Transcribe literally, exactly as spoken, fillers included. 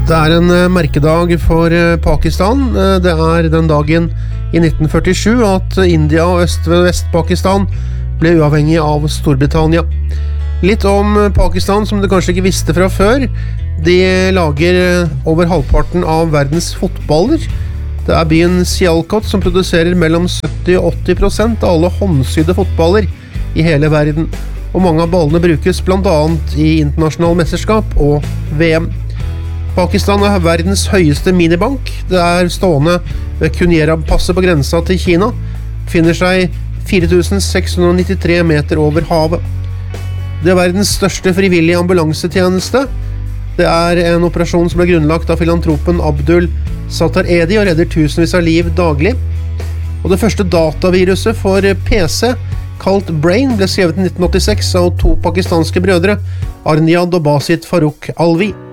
Det er en merkedag for Pakistan. Det er den dagen i nitten førtisju at India og Øst- og Vest-Pakistan ble uavhengig av Storbritannia. Litt om Pakistan som du kanskje ikke visste fra før. De lager over halvparten av verdens fotballer. Det er byen Sialkot som produserer mellom sytti og åtti prosent av alle håndsydde fotballer i hele verden. Og mange av ballene brukes blant annet i internasjonale mesterskap og V M. Pakistan er verdens høyeste minibank. Det er stående ved Kunierab-passet på grensa til Kina. Finner seg fire tusen seks hundre nittitre meter over havet. Det er verdens største frivillige ambulansetjeneste. Det er en operasjon som ble grunnlagt av filantropen Abdul Sattar Edi og redder tusenvis av liv daglig. Og det første dataviruset for P C, kalt Brain, ble skrevet i nitten åttiseks av to pakistanske brødre, Arniad og Basit Farooq Alvi.